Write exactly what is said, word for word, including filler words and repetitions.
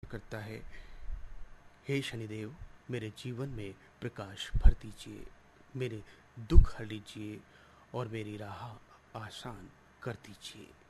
करता है, हे शनिदेव मेरे जीवन में प्रकाश भर दीजिए, मेरे दुख हर लीजिए और मेरी राह आसान कर दीजिए।